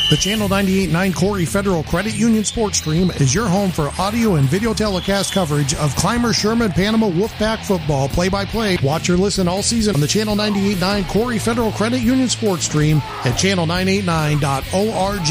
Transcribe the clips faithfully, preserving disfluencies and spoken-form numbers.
The Channel ninety-eight point nine Corey Federal Credit Union Sports Stream is your home for audio and video telecast coverage of Clymer Sherman Panama Wolfpack football play-by-play. Watch or listen all season on the Channel ninety-eight point nine Corey Federal Credit Union Sports Stream at channel nine eighty-nine dot org.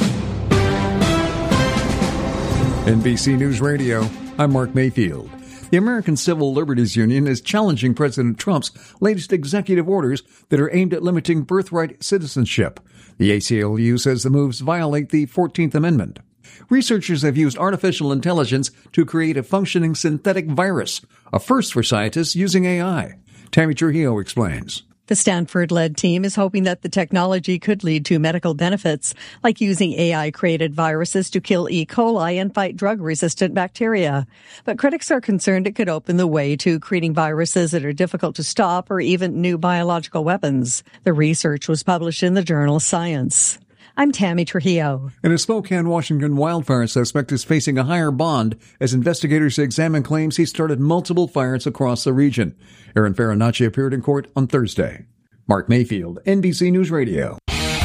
N B C News Radio, I'm Mark Mayfield. The American Civil Liberties Union is challenging President Trump's latest executive orders that are aimed at limiting birthright citizenship. The A C L U says the moves violate the fourteenth Amendment. Researchers have used artificial intelligence to create a functioning synthetic virus, a first for scientists using A I. Tammy Trujillo explains. The Stanford-led team is hoping that the technology could lead to medical benefits, like using A I-created viruses to kill E. coli and fight drug-resistant bacteria. But critics are concerned it could open the way to creating viruses that are difficult to stop or even new biological weapons. The research was published in the journal Science. I'm Tammy Trujillo. And a Spokane, Washington wildfire suspect is facing a higher bond as investigators examine claims he started multiple fires across the region. Aaron Farinacci appeared in court on Thursday. Mark Mayfield, N B C News Radio.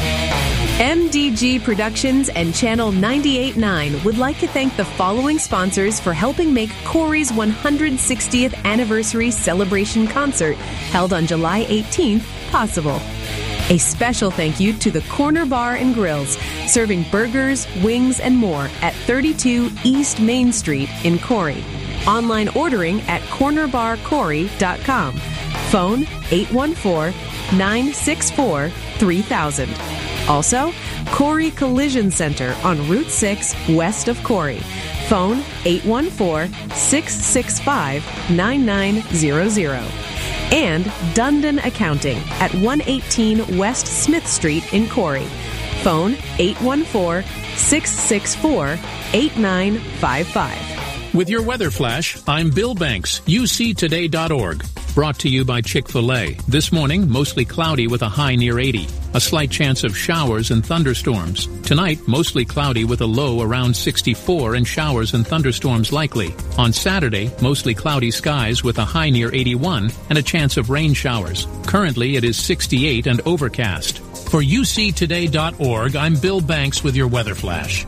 M D G Productions and Channel ninety-eight point nine would like to thank the following sponsors for helping make Corey's one hundred sixtieth anniversary celebration concert held on July eighteenth possible. A special thank you to the Corner Bar and Grills, serving burgers, wings, and more at thirty-two East Main Street in Corey. Online ordering at corner bar corey dot com. Phone eight one four, nine six four, three thousand. Also, Corey Collision Center on Route six west of Corey. Phone eight one four, six six five, nine nine zero zero. And Dundon Accounting at one eighteen West Smith Street in Corey. Phone eight one four, six six four, eight nine five five. With your weather flash, I'm Bill Banks, U C today dot org. Brought to you by Chick-fil-A. This morning, mostly cloudy with a high near eighty. A slight chance of showers and thunderstorms. Tonight, mostly cloudy with a low around sixty-four and showers and thunderstorms likely. On Saturday, mostly cloudy skies with a high near eighty-one and a chance of rain showers. Currently, it is sixty-eight and overcast. For U C today dot org, I'm Bill Banks with your weather flash.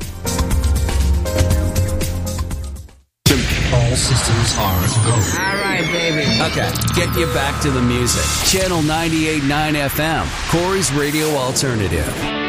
All systems are go. All right, baby. Okay, get you back to the music. Channel ninety-eight point nine F M, Corey's Radio Alternative.